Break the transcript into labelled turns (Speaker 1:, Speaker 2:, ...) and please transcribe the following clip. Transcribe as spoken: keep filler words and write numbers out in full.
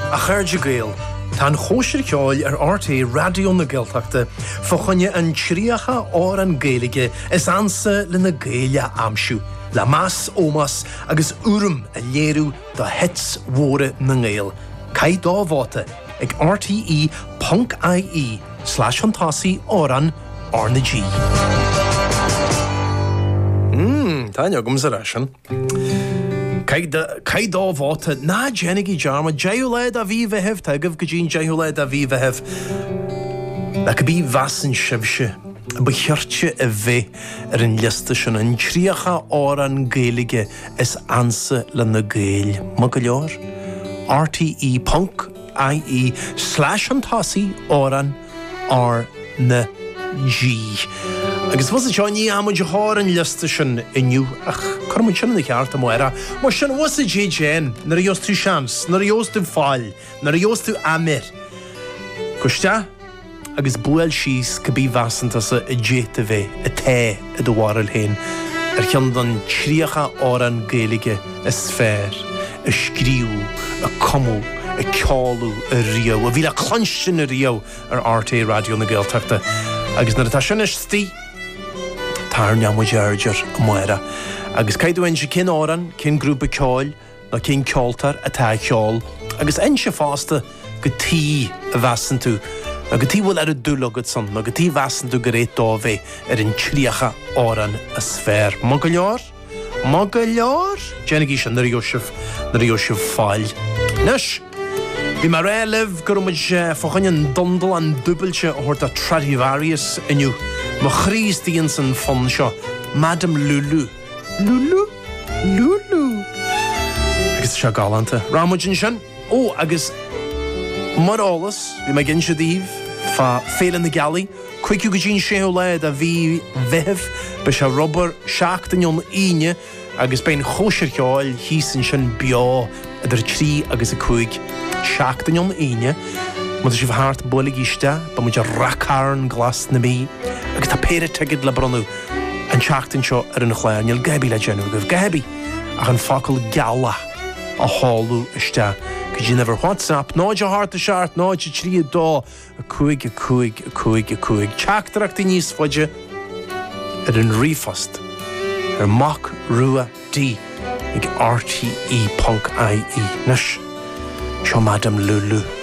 Speaker 1: a chuirde gael, tá chóisir ceáil ar R T é radio na Gaeltachta fa chunne an tríocha ár an Gaelige is ansa le na Gaeile amsú, le más ómas agus urim a léirú do hits mhóra na Gael. Cai dá bháta ag rte.ie slash antasi óran ar na G. Mmm, táine agam sa rasin. Cai dá bháta ná dénigí jarma jaiúlaid a bhí bheitheh tagah go dín jaiúlaid a bhí bheitheh le go bí bhasan sibse ba cheirte a bheith ar an lista sin an tríocha ár an Gaelige is ansa le na Gael. Má go leor? rte.ie slash antasi óran ar na G. Agus was it ní am de háir an lista sin inniu ach chum sin na cheart am mara mar sin was a J J na a jos tú seans na a jos tú fáil na a jos tú amir Custa agus buil síos go bí bhasantas a déta bheith a té a do bhharil héin ar chean don tríocha ár an Gaelige a sfér a scríú a comú a ceáú a rio a bhí le clansin a rio ar R T é radio na Gaeltachta agus na tá sin is tí tar neamú deirdir a mara. Agus caiidú ein se cin áran, cin grúpa ceáil, na cin ceoltar a tá ceáil, agus ein se fásta go tí a bheasan tú, na go tí bhfuil ar a dúlagad san, na go tí bheasan tú go réit dá bheith ar an tríocha áran a sfér. Má go leor? Má go leor? Dénigí sin na riosih, na riosih fáil. Nes, bhí mar réileh gur muid fáchain an dondal an dúbailte a thuirt a Stradivarius inniu. Má chrís díon san fon seo, Madam Lulu. Lulu? Lulu? Agus seo galanta. Rámuidin sin? Ó, agus mar álas, bhí me gin se díomh, fa féile na galí, cuiiciú go dín séú leid a bhí bheitheh, be se robar seachtainnion íne, agus bein chóisir ceáil hísan sin beá idir trí agus a cuig seachtainnion íne, mu si bhthart bulig iste, ba mu de racárn glas na mí, agus tá péire teigid le bronú an seachtain seo ar an chléir, níl gaibí le genú goh gaibí ach an facail gala a háú iste. Go dí never WhatsApp, náid a hart a seart, náid a trí dá a cuig a cuig a cuig a cuig. Teachtarachta níos foiide ar an rifast ar mac rua dí ag rte.ie. Nes, seo Madam Lulu.